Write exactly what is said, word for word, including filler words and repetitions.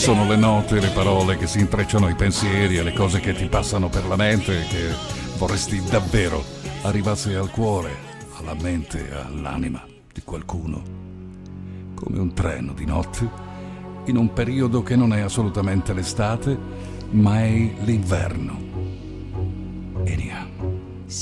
Sono le note, le parole che si intrecciano ai pensieri e le cose che ti passano per la mente che vorresti davvero arrivasse al cuore, alla mente, all'anima di qualcuno. Come un treno di notte, in un periodo che non è assolutamente l'estate, ma è l'inverno.